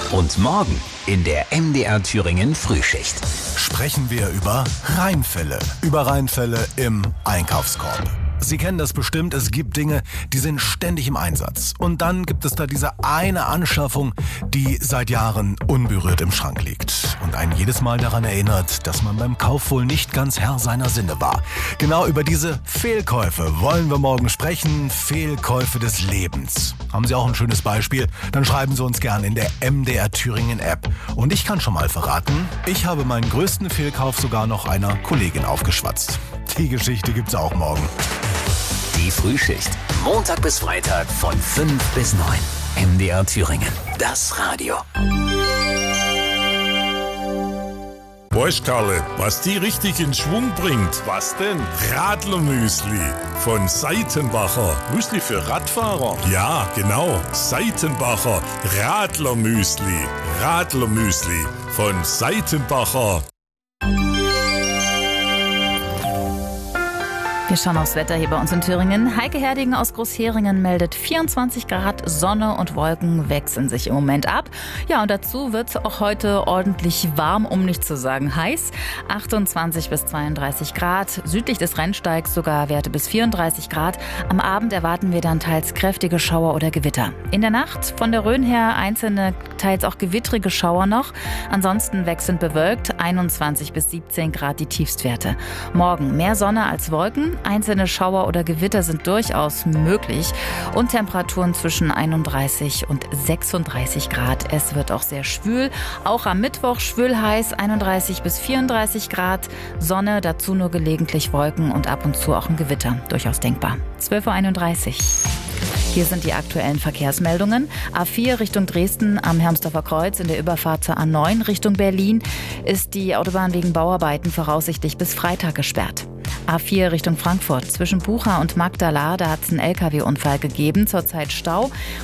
Und morgen in der MDR Thüringen Frühschicht sprechen wir über Reinfälle. Über Reinfälle im Einkaufskorb. Sie kennen das bestimmt, es gibt Dinge, die sind ständig im Einsatz. Und dann gibt es da diese eine Anschaffung, die seit Jahren unberührt im Schrank liegt. Und einen jedes Mal daran erinnert, dass man beim Kauf wohl nicht ganz Herr seiner Sinne war. Genau über diese Fehlkäufe wollen wir morgen sprechen. Fehlkäufe des Lebens. Haben Sie auch ein schönes Beispiel? Dann schreiben Sie uns gerne in der MDR Thüringen App. Und ich kann schon mal verraten, ich habe meinen größten Fehlkauf sogar noch einer Kollegin aufgeschwatzt. Die Geschichte gibt's auch morgen. Die Frühschicht. Montag bis Freitag von 5 bis 9. MDR Thüringen. Das Radio. Weißt Karle, was die richtig in Schwung bringt? Was denn? Radlermüsli von Seitenbacher. Müsli für Radfahrer? Ja, genau. Seitenbacher Radlermüsli. Radlermüsli von Seitenbacher. Wir schauen aufs Wetter hier bei uns in Thüringen. Heike Herdegen aus Großheringen meldet 24 Grad, Sonne und Wolken wechseln sich im Moment ab. Ja, und dazu wird es auch heute ordentlich warm, um nicht zu sagen heiß. 28 bis 32 Grad, südlich des Rennsteigs sogar Werte bis 34 Grad. Am Abend erwarten wir dann teils kräftige Schauer oder Gewitter. In der Nacht von der Rhön her einzelne, teils auch gewittrige Schauer noch. Ansonsten wechselnd bewölkt, 21 bis 17 Grad die Tiefstwerte. Morgen mehr Sonne als Wolken. Einzelne Schauer oder Gewitter sind durchaus möglich und Temperaturen zwischen 31 und 36 Grad. Es wird auch sehr schwül. Auch am Mittwoch schwül heiß, 31 bis 34 Grad. Sonne, dazu nur gelegentlich Wolken und ab und zu auch ein Gewitter. Durchaus denkbar. 12.31 Uhr. Hier sind die aktuellen Verkehrsmeldungen. A4 Richtung Dresden am Hermsdorfer Kreuz in der Überfahrt zur A9 Richtung Berlin ist die Autobahn wegen Bauarbeiten voraussichtlich bis Freitag gesperrt. A4 Richtung Frankfurt zwischen Bucha und Magdala, da hat es einen LKW-Unfall gegeben, zurzeit Stau.